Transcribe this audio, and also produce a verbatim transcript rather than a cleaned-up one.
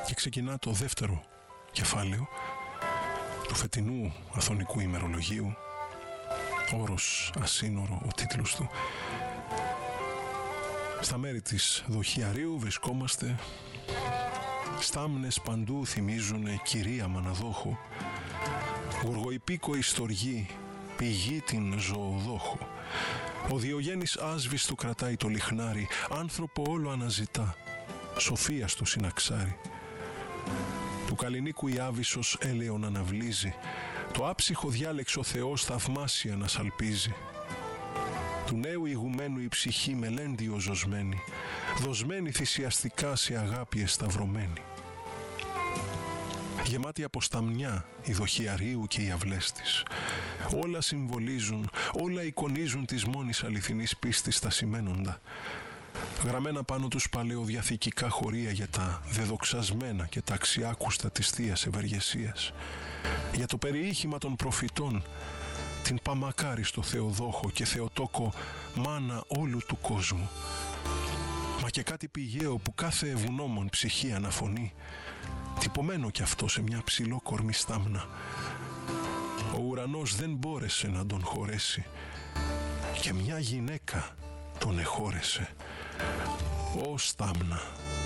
Και ξεκινά το δεύτερο κεφάλαιο του φετινού Αθωνικού ημερολογίου. Όρος ασύνορο ο τίτλος του. Στα μέρη της Δοχιαρίου βρισκόμαστε. Στάμνες παντού θυμίζουνε κυρία Μαναδόχο. Γοργοϊπίκοη στοργή, πηγή την ζωοδόχο. Ο Διογέννης άσβηστο κρατάει το λιχνάρι, άνθρωπο όλο αναζητά, σοφία στο συναξάρι. Του Καλλινίκου η Άβυσσος έλεον αναβλύζει, το άψυχο διάλεξο Θεός θαυμάσια να σαλπίζει. Του νέου ηγουμένου η ψυχή μελέντιο ζωσμένη, δοσμένη θυσιαστικά σε αγάπη εσταυρωμένη. Γεμάτη από σταμνιά η Δοχιαρίου και οι αυλές της. Όλα συμβολίζουν, όλα εικονίζουν της μόνης αληθινής πίστης τα σημαίνοντα. Γραμμένα πάνω τους παλαιοδιαθηκικά χωρία για τα δεδοξασμένα και τα αξιάκουστα της Θείας Ευεργεσίας. Για το περιείχημα των προφητών, την παμακάριστο Θεοδόχο και Θεοτόκο μάνα όλου του κόσμου. Μα και κάτι πηγαίο που κάθε ευγνώμων ψυχή αναφωνεί, τυπωμένο κι αυτό σε μια ψηλόκορμη στάμνα. Ο ουρανός δεν μπόρεσε να τον χωρέσει και μια γυναίκα τον εχώρεσε. Ω στάμνα,